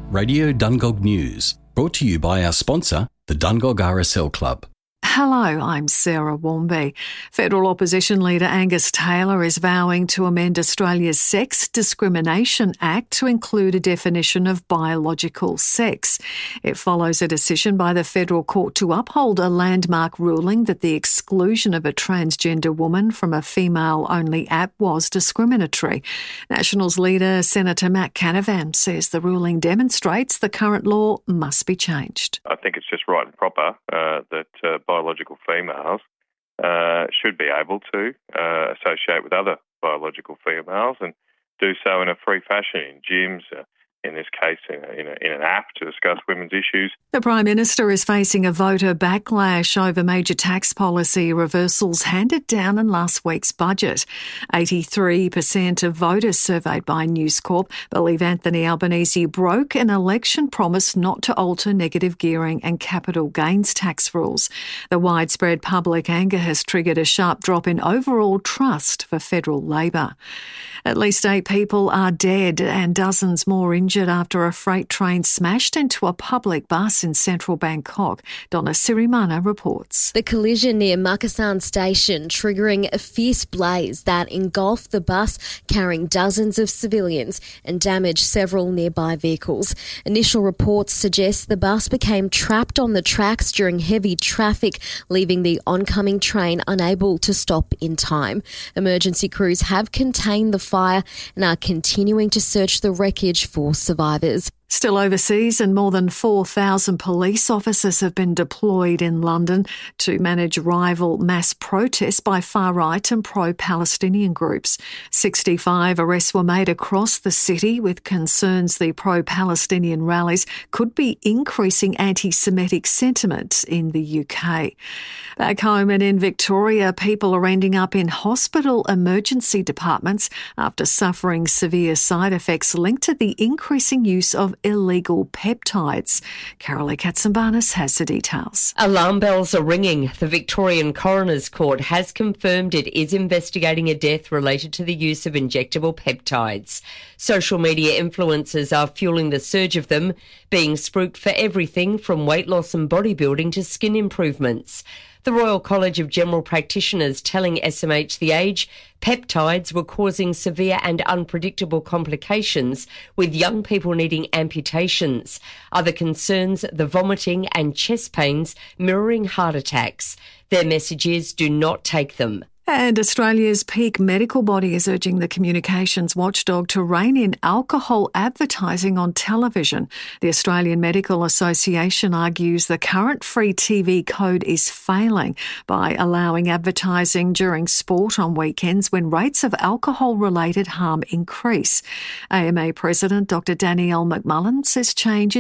Radio Dungog News, brought to you by our sponsor, the Dungog RSL Club. Hello, I'm Sarah Warmby. Federal Opposition Leader Angus Taylor is vowing to amend Australia's Sex Discrimination Act to include a definition of biological sex. It follows a decision by the Federal Court to uphold a landmark ruling that the exclusion of a transgender woman from a female-only app was discriminatory. Nationals leader Senator Matt Canavan says the ruling demonstrates the current law must be changed. I think it's just right and proper that biological females should be able to associate with other biological females and do so in a free fashion in gyms, in this case in an app to discuss women's issues. The Prime Minister is facing a voter backlash over major tax policy reversals handed down in last week's budget. 83% of voters surveyed by News Corp believe Anthony Albanese broke an election promise not to alter negative gearing and capital gains tax rules. The widespread public anger has triggered a sharp drop in overall trust for federal Labor. At least 8 people are dead and dozens more injured after a freight train smashed into a public bus in central Bangkok. Donna Sirimana reports. The collision near Makassan Station triggering a fierce blaze that engulfed the bus carrying dozens of civilians and damaged several nearby vehicles. Initial reports suggest the bus became trapped on the tracks during heavy traffic, leaving the oncoming train unable to stop in time. Emergency crews have contained the fire and are continuing to search the wreckage for survivors. Still overseas, and more than 4,000 police officers have been deployed in London to manage rival mass protests by far-right and pro-Palestinian groups. 65 arrests were made across the city, with concerns the pro-Palestinian rallies could be increasing anti-Semitic sentiment in the UK. Back home and in Victoria, people are ending up in hospital emergency departments after suffering severe side effects linked to the increasing use of illegal peptides. Carolee Katsambanis has the details. Alarm bells are ringing. The Victorian Coroner's Court has confirmed it is investigating a death related to the use of injectable peptides. Social media influencers are fueling the surge of them, being spruiked for everything from weight loss and bodybuilding to skin improvements. The Royal College of General Practitioners telling SMH The Age peptides were causing severe and unpredictable complications, with young people needing amputations. Other concerns, the vomiting and chest pains mirroring heart attacks. Their message is, do not take them. And Australia's peak medical body is urging the communications watchdog to rein in alcohol advertising on television. The Australian Medical Association argues the current free TV code is failing by allowing advertising during sport on weekends when rates of alcohol-related harm increase. AMA President Dr Danielle McMullen says change